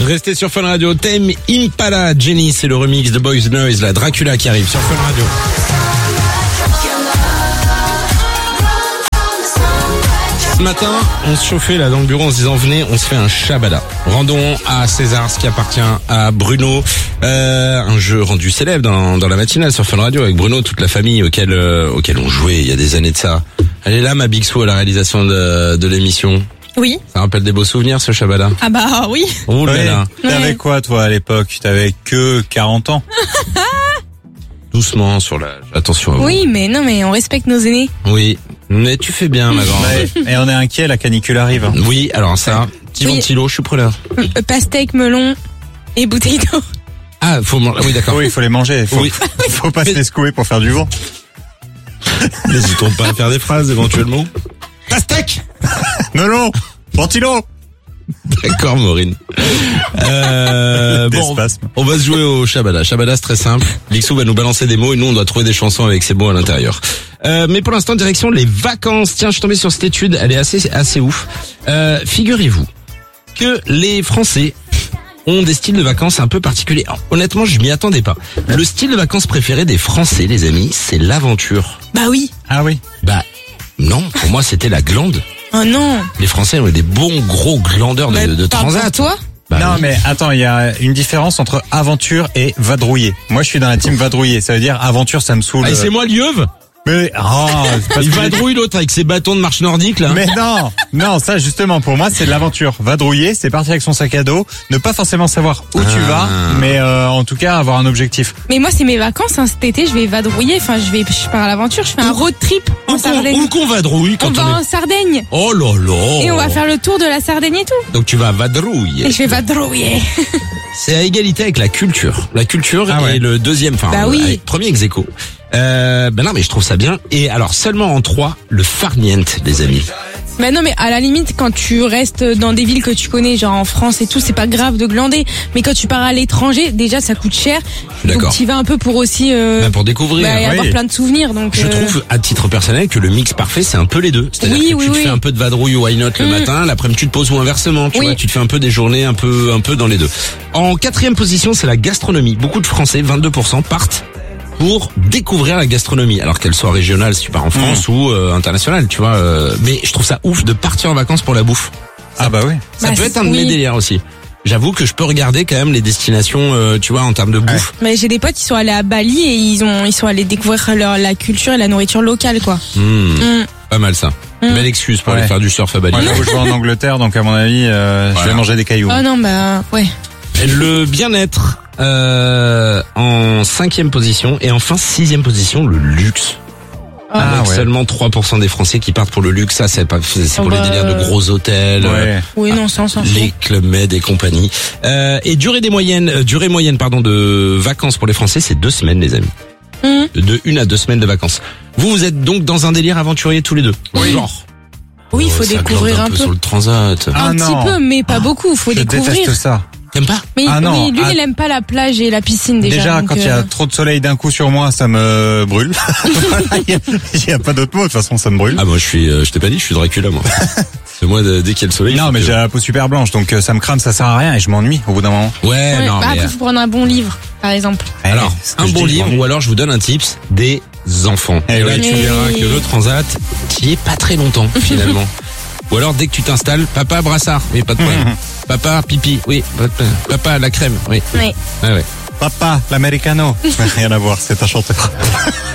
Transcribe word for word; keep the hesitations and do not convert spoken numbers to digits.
Restez sur Fun Radio. Tame Impala, Jenny, c'est le remix de Boys Noise, la Dracula qui arrive sur Fun Radio. Ce matin, on se chauffait là dans le bureau en se disant venez, on se fait un Shabada. Rendons à César ce qui appartient à Bruno. Euh, un jeu rendu célèbre dans, dans la matinale sur Fun Radio avec Bruno, toute la famille auquel, euh, auquel on jouait il y a des années de ça. Elle est là, ma Big Sou, à la réalisation de, de l'émission. Oui. Ça rappelle des beaux souvenirs, ce Shabada. Ah bah oui. Oh là ouais. là. T'avais Ouais. quoi, toi, à l'époque? T'avais que quarante ans. Doucement sur l'âge. Attention à vous. Oui, mais non, mais on respecte nos aînés. Oui. Mais tu fais bien, ma grande. Ouais. Et on est inquiet, la canicule arrive. Oui, alors ça, petit Oui. ventilo, je suis preneur. Euh, Pastèque, melon et bouteille d'eau. Ah, faut manger. Oui, d'accord. Oui, il faut les manger. Faut, Oui. faut pas se les secouer pour faire du vent. N'hésitons pas à faire des phrases éventuellement. Pastèque. Melon! Ventilo! D'accord, Maureen. Euh, Des bon, spasmes. on va se jouer au Shabada. Shabada, c'est très simple. Lixou va nous balancer des mots et nous, on doit trouver des chansons avec ces mots à l'intérieur. Euh, mais pour l'instant, direction les vacances. Tiens, je suis tombé sur cette étude, elle est assez, assez ouf. Euh, figurez-vous que les Français ont des styles de vacances un peu particuliers. Alors, honnêtement, je m'y attendais pas. Le style de vacances préféré des Français, les amis, c'est l'aventure. Bah oui. Ah oui. Bah, non, pour moi, c'était la glande. Oh non. Les Français ont des bons gros glandeurs de, Bah, de parle pour transat. toi. Bah non, oui. mais attends, il y a une différence entre aventure et vadrouiller. Moi, je suis dans la team vadrouiller. Ça veut dire aventure, ça me saoule. Ah, et c'est moi lieuve. Mais, oh, c'est pas ce Il que j'ai vadrouille l'autre avec ses bâtons de marche nordique là. Mais non, non, ça justement pour moi c'est de l'aventure. Vadrouiller, c'est partir avec son sac à dos, ne pas forcément savoir où tu Ah. vas, mais euh, en tout cas avoir un objectif. Mais moi, c'est mes vacances. Hein. Cet été, je vais vadrouiller. Enfin, je vais, je pars à l'aventure. Je fais un road trip Où en qu'on, Sardaigne. où qu'on vadrouille quand On on, va est... en Sardaigne. Oh là là. Et on va faire le tour de la Sardaigne et tout. Donc tu vas vadrouiller. Et je vais vadrouiller. C'est à égalité avec la culture. La culture Ah ouais. est le deuxième, enfin Bah euh, oui. avec- premier ex aequo. Euh, ben non mais je trouve ça bien. Et alors seulement en trois, le farniente, les amis. Mais non, mais à la limite, quand tu restes dans des villes que tu connais, genre en France et tout, c'est pas grave de glander. Mais quand tu pars à l'étranger, déjà, ça coûte cher. D'accord. Donc, tu y vas un peu pour aussi euh, Ben, pour découvrir. bah, et oui. avoir plein de souvenirs. Donc, Je euh, trouve, à titre personnel, que le mix parfait, c'est un peu les deux. C'est-à-dire Oui, que oui, tu te oui. fais un peu de vadrouille ou why not le Mm. matin, l'après-midi tu te poses ou inversement, tu Oui. vois, tu te fais un peu des journées un peu, un peu dans les deux. En quatrième position, c'est la gastronomie. Beaucoup de Français, vingt-deux pour cent, partent pour découvrir la gastronomie, alors qu'elle soit régionale si tu pars en France ou euh, internationale, tu vois. euh, mais je trouve ça ouf de partir en vacances pour la bouffe. Ah bah oui. Ça Bah, peut être un de oui. mes délires aussi. J'avoue que je peux regarder quand même les destinations, euh, tu vois, en termes de bouffe. mais j'ai des potes qui sont allés à Bali et ils ont, ils sont allés découvrir leur, la culture et la nourriture locale, quoi. Mmh, Mm. Pas mal ça. Mm. Belle excuse pour Ouais. aller faire du surf à Bali. Moi j'avoue, je vais en Angleterre, donc à mon avis, euh, Voilà. je vais manger des cailloux. Oh non, bah, ouais. Le bien-être euh, en cinquième position et enfin sixième position, le luxe. Ah, Avec ouais. seulement trois pour cent des Français qui partent pour le luxe. Ça, c'est pas, c'est Oh pour les bah, délires de gros hôtels, euh, Ouais. Oui, non, ça, on s'en fout. les Club Med et compagnie. Euh, et durée des moyennes, euh, durée moyenne, pardon, de vacances pour les Français, c'est deux semaines, les amis. Mhm. De une à deux semaines de vacances. Vous, vous êtes donc dans un délire aventurier tous les deux. Oui. Genre. Oui, il faut Oh, ça découvrir glande un peu. sur le transat. Ah un non. petit peu, mais pas beaucoup. Faut Je découvrir. déteste ça. T'aimes pas? Mais Ah non, oui, lui, ah. il aime pas la plage et la piscine déjà. Déjà, donc, quand il y a euh, trop de soleil d'un coup sur moi, ça me brûle. Il y a pas d'autre mot, de toute façon, ça me brûle. Ah, moi, je suis, euh, je t'ai pas dit, je suis Dracula, moi. C'est moi, de- dès qu'il y a le soleil. Non, faut mais que- j'ai la peau super blanche, donc euh, ça me crame, ça sert à rien et je m'ennuie au bout d'un moment. Ouais, ouais, non, bah, mais. après, faut prendre un bon livre, par exemple. Alors, Eh, ce que un je bon dis, je livre, m'ennuie. ou alors je vous donne un tips, des enfants. Eh Et là, oui. tu Eh verras oui. que le transat, t'y es pas très longtemps, finalement. Ou alors, dès que tu t'installes, papa, brassard, oui, pas de problème. Papa, pipi, oui, pas de problème. Papa, la crème, oui. Ouais. Ouais, ouais. Papa, l'americano. Rien à voir, c'est un chanteur.